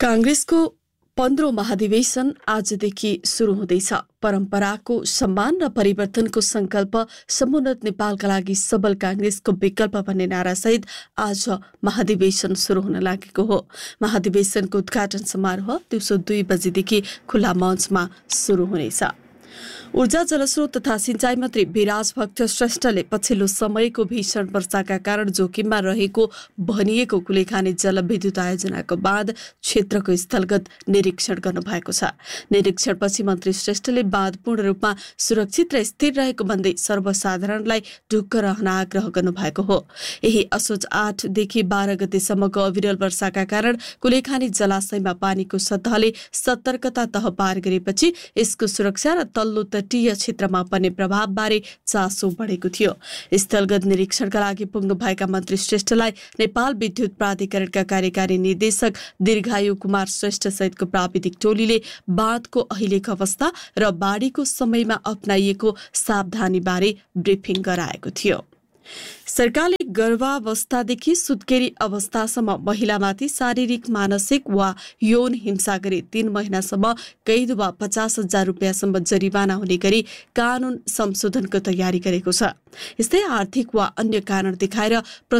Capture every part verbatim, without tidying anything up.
कांग्रेसको पन्ध्रौं महाधिवेशन आजदेखि सुरु हुँदैछ। परम्पराको सम्मान र परिवर्तनको संकल्प समुन्नत नेपालका लागि सबल कांग्रेसको विकल्प भन्ने नारासहित आज महाधिवेशन सुरु हुन लागेको हो। महाधिवेशनको उद्घाटन समारोह दिउँसो दुई बजेदेखि खुला मञ्चमा सुरु हुनेछ। ऊर्जा जलस्रोत तथा सिंचाई मन्त्री विराज भक्त श्रेष्ठले पछिल्लो समयको भीषण वर्षाका कारण जोखिममा रहेको भनिएको कुलेखानी जलविद्युत आयोजनाको बाँध क्षेत्रको स्थलगत निरीक्षण गर्नुभएको छ। निरीक्षणपछि मन्त्री श्रेष्ठले बाँध पूर्ण रूपमा सुरक्षित र स्थिर रहेको भन्दै सर्वसाधारणलाई ढुक्क रहन आग्रह गर्नुभएको हो। यही असोज आठदेखि बाह्र गतेसम्मको अविरल वर्षाका कारण कुलेखानी जलाशयमा पानीको सतहले सतर्कता तह पार गरेपछि यसको सुरक्षा र तल्लो तटीय क्षेत्रमा पर्ने प्रभावबारे चासो बढेको थियो। स्थलगत निरीक्षणका लागि पुग्नु भएका मन्त्री श्रेष्ठलाई नेपाल विद्युत प्राधिकरणका कार्यकारी निर्देशक दीर्घायु कुमार श्रेष्ठ सहितको प्राविधिक टोलीले बाँधको अहिलेको अवस्था र बाढीको समयमा अपनाइएको सावधानीबारे ब्रिफिङ गराएको थियो। सरकारले गर्भावस्थादेखि सुत्केरी अवस्थासम्म महिलामाथि शारीरिक मानसिक वा यौन हिंसा गरी तीन महिनासम्म कैद वा पचास हजार रुपियाँसम्म जरिवाना हुने गरी कानून संशोधनको तयारी गरेको छ। यस्तै आर्थिक वा अन्य कारण देखाएर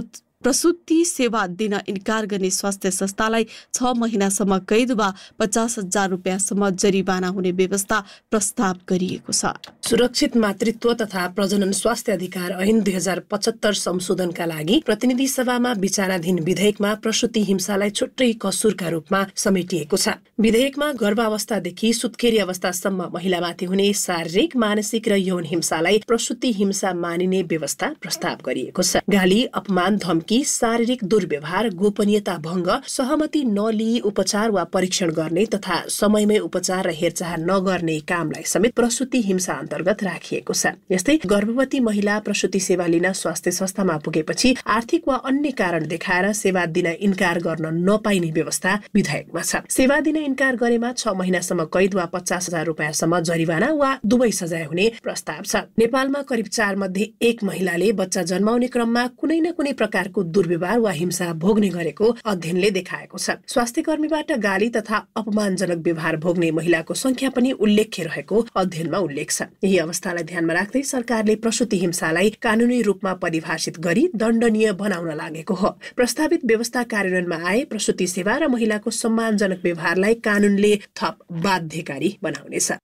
प्रसूति सेवा दिन इन्कार गर्ने स्वास्थ्य संस्थालाई छ महिनासम्म कैद वा पचास हजार रुपियाँसम्म जरिवाना हुने व्यवस्था प्रस्ताव गरिएको छ। सुरक्षित मातृत्व तथा प्रजनन स्वास्थ्य अधिकार ऐन दुई हजार पचहत्तर संशोधनका लागि प्रतिनिधि सभामा विचाराधीन विधेयकमा प्रसूति हिंसालाई छुट्टै कसुरका रूपमा समेटिएको छ। विधेयकमा गर्भावस्थादेखि सुत्केरी अवस्थासम्म महिलामाथि हुने शारीरिक, मानसिक र यौन हिंसालाई प्रसूति हिंसा मानिने व्यवस्था प्रस्ताव गरिएको छ। गाली, अपमान, धम्की, शारीरिक दुर्व्यवहार, गोपनीयता भंग, सहमति नलिई उपचार वा परीक्षण गर्ने तथा समयमै उपचार र हेरचाह नगर्ने कामलाई समेत प्रसूति हिंसा अन्तर्गत राखिएको छ। यस्तै गर्भवती महिला प्रसूति सेवा लिन स्वास्थ्य संस्थामा पुगेपछि आर्थिक वा अन्य कारण देखाएर सेवा दिन इन्कार गर्न नपाइने व्यवस्था विधेयकमा छ। सेवा दिन इन्कार गरेमा छ महिनासम्म कैद वा पचास हजार रुपियाँसम्म जरिवाना वा दुवै सजाय हुने प्रस्ताव छ। नेपालमा करिब चार मध्ये एक महिलाले बच्चा जन्माउने क्रममा कुनै न कुनै प्रकारको दुर्व्यवहार वा हिंसा भोग्ने गरेको अध्ययनले देखाएको छ। स्वास्थ्य कर्मीबाट गाली तथा अपमानजनक व्यवहार भोग्ने महिलाको संख्या पनि उल्लेख्य रहेको अध्ययनमा उल्लेख छ। यही अवस्थालाई ध्यानमा राख्दै सरकारले प्रसूति हिंसालाई कानूनी रूपमा परिभाषित गरी दण्डनीय बनाउन लागेको हो। प्रस्तावित व्यवस्था कार्यान्वयनमा आए प्रसूति सेवा र महिलाको सम्मानजनक व्यवहारलाई कानूनले थप बाध्यकारी बनाउनेछ।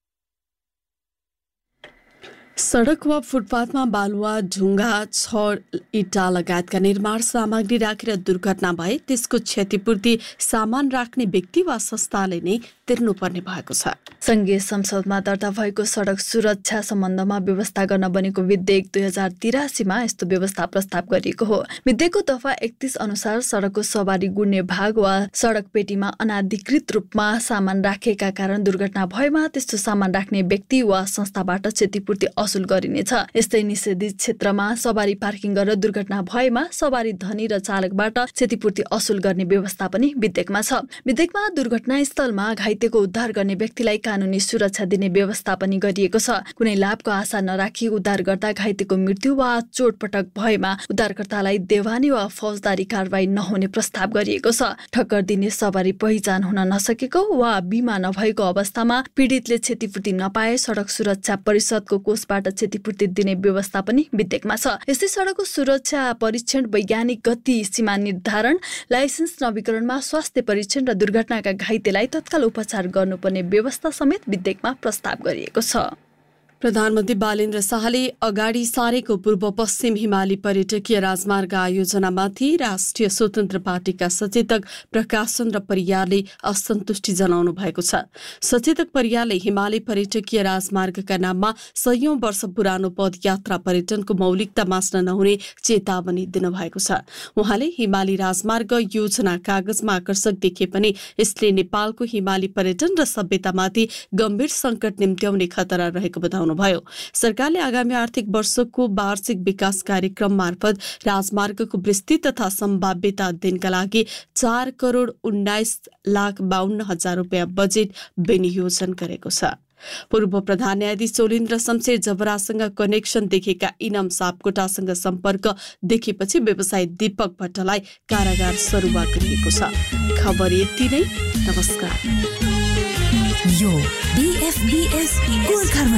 सडक वा फुटपाथमा बालुवा, ढुङ्गा, छड, इटा लगायतका निर्माण सामग्री राखेर दुर्घटना भए त्यसको क्षतिपूर्ति सामान राख्ने व्यक्ति वा संस्थाले नै तिर्नुपर्ने भएको छ। संघीय संसदमा दर्ता भएको सडक सुरक्षा सम्बन्धमा व्यवस्था गर्न बनेको विधेयक दुई हजार तिरासीमा यस्तो व्यवस्था प्रस्ताव गरिएको हो। विधेयकको दफा एकतीस अनुसार सडकको सवारी गुड्ने भाग वा सडक पेटीमा अनाधिकृत रूपमा सामान राखेका कारण दुर्घटना भएमा त्यस्तो सामान राख्ने व्यक्ति वा संस्थाबाट क्षतिपूर्ति असुल गरिनेछ। यस्तै निषेधित क्षेत्रमा सवारी पार्किङ गरेर दुर्घटना भएमा सवारी धनी र चालकबाट क्षतिपूर्ति असुल गर्ने व्यवस्था पनि विधेयकमा छ। विधेयकमा दुर्घटना स्थलमा घाइतेको उद्धार गर्ने व्यक्तिलाई कानूनी सुरक्षा दिने व्यवस्था पनि गरिएको छ। कुनै लाभको आशा नराखी उद्धार गर्दा घाइतेको मृत्यु वा चोटपटक भएमा उद्धारकर्तालाई देवानी वा फौजदारी कारवाही नहुने प्रस्ताव गरिएको छ। ठक्कर दिने सवारी पहिचान हुन नसकेको वा बिमा नभएको अवस्थामा पीडितले क्षतिपूर्ति नपाए सडक सुरक्षा परिषदको कोषबाट क्षतिपूर्ति दिने व्यवस्था पनि विधेयकमा छ। यस्तै सडकको सुरक्षा परीक्षण, वैज्ञानिक गति सीमा निर्धारण, लाइसेन्स नवीकरणमा स्वास्थ्य परीक्षण र दुर्घटनाका घाइतेलाई तत्काल उपचार गर्नुपर्ने व्यवस्था समेत विधेयकमा प्रस्ताव गरिएको छ। प्रधानमन्त्री बालेन्द्र शाहले अगाडि सारेको पूर्व पश्चिम हिमाली पर्यटकीय राजमार्ग आयोजनामाथि राष्ट्रिय स्वतन्त्र पार्टीका सचेतक प्रकाश चन्द्र परियारले असन्तुष्टि जनाउनु भएको छ। सचेतक परियारले हिमाली पर्यटकीय राजमार्गका नाममा सयौं वर्ष पुरानो पदयात्रा पर्यटनको मौलिकता मास्न नहुने चेतावनी दिनुभएको छ। उहाँले हिमाली राजमार्ग योजना कागजमा आकर्षक देखे पनि यसले नेपालको हिमाली पर्यटन र सभ्यतामाथि गम्भीर सङ्कट निम्त्याउने खतरा रहेको बताउनु भयो। सरकारले आगामी आर्थिक वर्षको वार्षिक विकास कार्यक्रम मार्फत राजमार्गको विस्तृत तथा सम्भाव्यता अध्ययनका लागि चार करोड उन्नाइस लाख बाहन्न हजार रुपियाँ बजेट विनियोजन गरेको छ। पूर्व प्रधान न्यायाधीश सोलिन्द्र शमशेर जबरासँग कनेक्सन देखेका इनाम सापकोटासँग सम्पर्क देखेपछि व्यवसायी दीपक भट्टलाई कारागार सरुवा गरिएको छ। खबर यति नै। नमस्कार। यो बीएफबीएस गोर्खा